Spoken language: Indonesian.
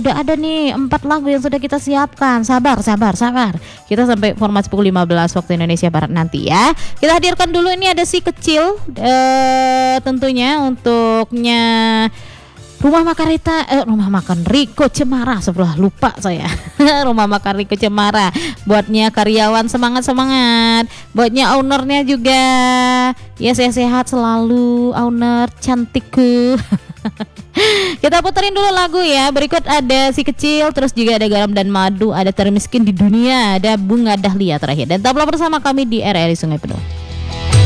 udah ada nih 4 lagu yang sudah kita siapkan. Sabar. Kita sampai formasi pukul 15 waktu Indonesia Barat nanti ya. Kita hadirkan dulu, ini ada Si Kecil, tentunya untuknya Rumah makan Riko Cemara, sebelah lupa saya. Rumah makan Riko Cemara, buatnya karyawan semangat, buatnya ownernya juga ya sehat selalu, owner cantikku. Kita puterin dulu lagu ya. Berikut ada Si Kecil, terus juga ada Garam dan Madu, ada Termiskin di Dunia, ada Bunga Dahlia terakhir. Dan tetaplah bersama kami di RRI Sungai Penuh.